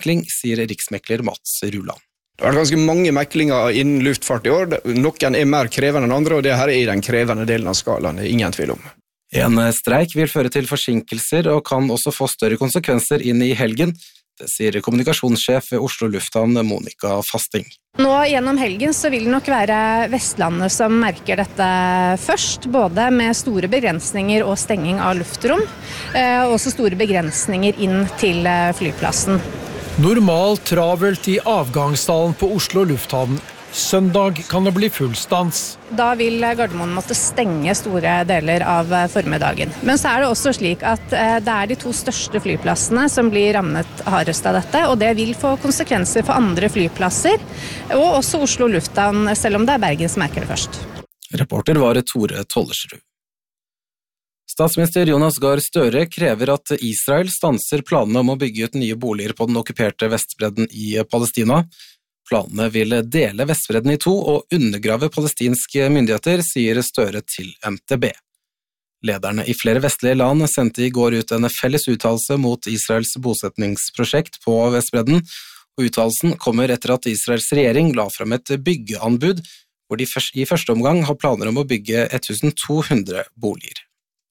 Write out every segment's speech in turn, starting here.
mekling, sier riksmekler Mats Ruland. Det har vært ganske mange meklinger innen luftfart i år. Noen mer krevende enn andre, og det her i den krevende delen av skalaen, det ingen tvil om. En streik vil føre til forsinkelser og kan også få større konsekvenser inn i helgen. Det sier kommunikasjonssjef ved Oslo Lufthavn, Monica Fasting. Nå gjennom helgen så vil det nok være Vestlandet som merker dette først, både med store begrensninger og stenging av luftrom, og også store begrensninger inn til flyplassen. Normalt travelt i avgangshallen på Oslo Lufthavn. Søndag kan det bli full stans. Da vil Gardermoen måtte stenge store deler av formiddagen. Men så er det også slik at det er de 2 største flyplassene som blir rammet hardest av dette, og det vil få konsekvenser for andre flyplasser, og også Oslo Lufthavn, selv om det er Bergen som merker det først. Reporter var Tore Tollersrud. Statsminister Jonas Gahr Støre krever at Israel stanser planene om å bygge ut nye boliger på den okkuperte Vestbredden i Palestina. Planene vil dele Vestbredden i 2 og undergrave palestinske myndigheter, sier Støre til NTB. Lederne i flere vestlige land sendte i går ut en felles uttalelse mot Israels bosetningsprosjekt på Vestbredden, og uttalelsen kommer etter at Israels regjering la frem et byggeanbud, hvor de i første omgang har planer om å bygge 1200 boliger.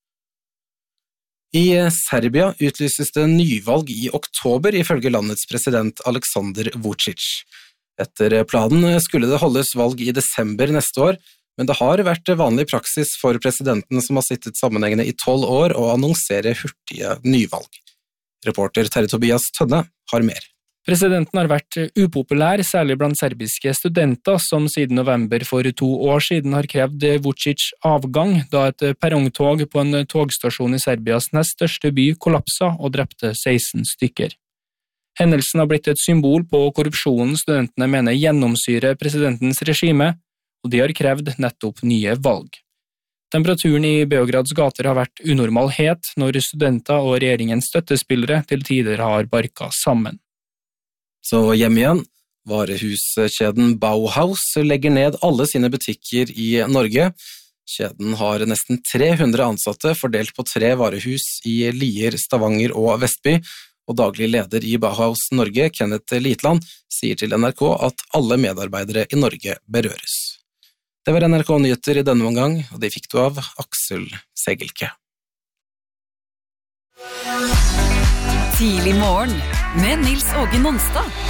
I Serbia utlyses det nyvalg i oktober, ifølge landets president Aleksandar Vučić. Etter planen skulle det holdes valg i desember neste år, men det har vært vanlig praksis for presidenten som har sittet sammenhengende i 12 år å annonsere hurtige nyvalg. Reporter Terje Tobias Tønne har mer. Presidenten har vært upopulær, særlig blant serbiske studenter, som siden november for 2 år siden har krevd Vučić avgang, da et perrongtog på en togstasjon i Serbias nest største by kollapsa og drepte 16 stykker. Hendelsen har blitt et symbol på korrupsjonen studentene mener gjennomsyrer presidentens regime, og de har krevd nettopp nye valg. Temperaturen i Beograds gater har vært unormal het når studenter og regjeringens støttespillere til tider har barket sammen. Så hjem igjen. Varehuskjeden Bauhaus legger ned alle sine butikker i Norge. Kjeden har nesten 300 ansatte fordelt på 3 varehus i Lier, Stavanger og Vestby, og daglig leder i Bauhaus Norge, Kenneth Litland, sier til NRK at alle medarbeidere i Norge berøres. Det var NRK Nyheter i denne omgang, og det fikk du av Aksel Segelke. Tidlig morgen med Nils Åge Nonstad.